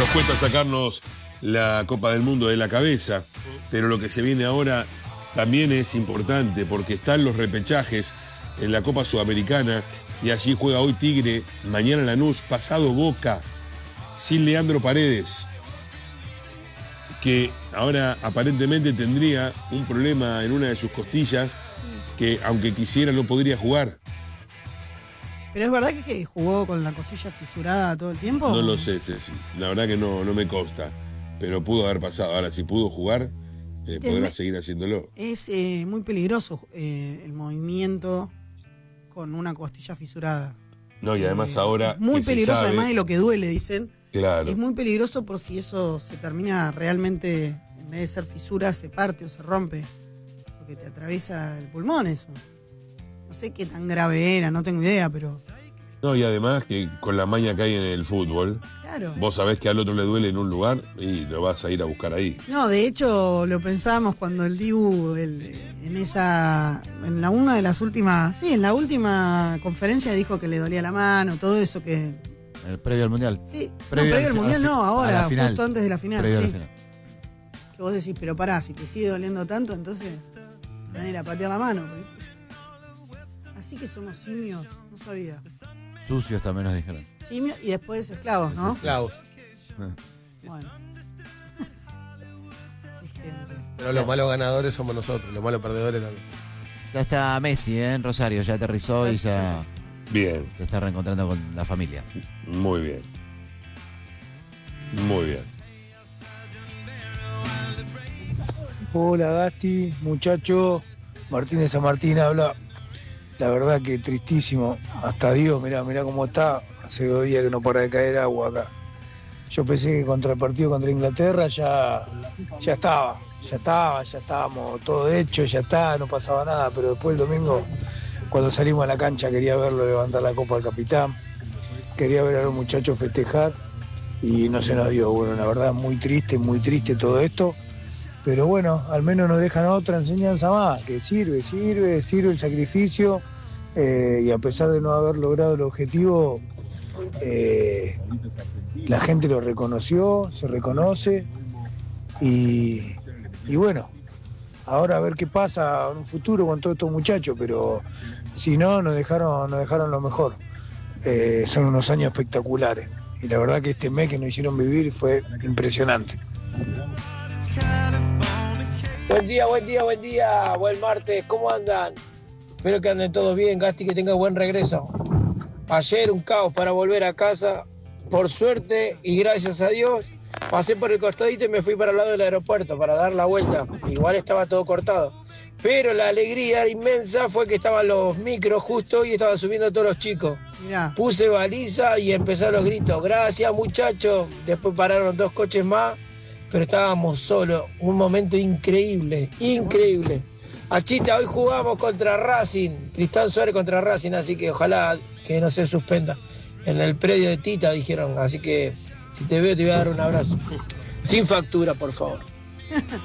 Nos cuesta sacarnos la Copa del Mundo de la cabeza, pero lo que se viene ahora también es importante porque están los repechajes en la Copa Sudamericana y allí juega hoy Tigre, mañana Lanús, pasado Boca, sin Leandro Paredes, que ahora aparentemente tendría un problema en una de sus costillas que aunque quisiera no podría jugar. ¿Pero es verdad que jugó con la costilla fisurada todo el tiempo? No lo sé, Ceci. La verdad que no me consta. Pero pudo haber pasado. Ahora, si pudo jugar, podrá seguir haciéndolo. Es muy peligroso el movimiento con una costilla fisurada. No, y además ahora... Es muy peligroso, sabe, además de lo que duele, dicen. Claro. Es muy peligroso por si eso se termina realmente, en vez de ser fisura, se parte o se rompe. Porque te atraviesa el pulmón eso. No sé qué tan grave era, no tengo idea, pero... No, y además que con la maña que hay en el fútbol, claro, vos sabés que al otro le duele en un lugar y lo vas a ir a buscar ahí. No, de hecho lo pensábamos cuando el Dibu, en la última conferencia dijo que le dolía la mano, todo eso que... Previo al Mundial. Sí, previo al Mundial no, ahora, justo antes de la final. Previo sí. a la final. Que vos decís, pero pará, si te sigue doliendo tanto, entonces van a ir a patear la mano. Así que somos simios, no sabía. Sucios también nos dijeron. Simios y después esclavos, ¿no? Esclavos. Bueno. Qué gente. Pero los malos ganadores somos nosotros, los malos perdedores también. Ya está Messi en Rosario, ya aterrizó y ya Bien, se está reencontrando con la familia. muy bien. Muy bien. Hola Gasti, muchacho, Martín de San Martín habla. La verdad que tristísimo, hasta Dios, mirá cómo está, hace 2 días que no para de caer agua acá. Yo pensé que contra el partido contra Inglaterra ya estábamos todo hecho, ya está, no pasaba nada, pero después el domingo, cuando salimos a la cancha, quería verlo levantar la copa al capitán, quería ver a los muchachos festejar y no se nos dio. Bueno, la verdad, muy triste todo esto. Pero bueno, al menos nos dejan otra enseñanza más, que sirve el sacrificio, y a pesar de no haber logrado el objetivo, la gente lo reconoció, se reconoce, y bueno, ahora a ver qué pasa en un futuro con todos estos muchachos, pero si no, nos dejaron lo mejor. Son unos años espectaculares, y la verdad que este mes que nos hicieron vivir fue impresionante. Buen día, buen martes, ¿cómo andan? Espero que anden todos bien, Gasti, que tenga buen regreso. Ayer un caos para volver a casa, por suerte y gracias a Dios, pasé por el costadito y me fui para el lado del aeropuerto para dar la vuelta, igual estaba todo cortado. Pero la alegría inmensa fue que estaban los micros justo y estaban subiendo todos los chicos. Mirá. Puse Puse baliza y empezaron los gritos, gracias muchachos, después pararon 2 coches más. Pero estábamos solos, un momento increíble. Achita, hoy jugamos contra Racing, Tristán Suárez contra Racing, así que ojalá que no se suspenda. En el predio de Tita dijeron, así que si te veo te voy a dar un abrazo. Sin factura, por favor.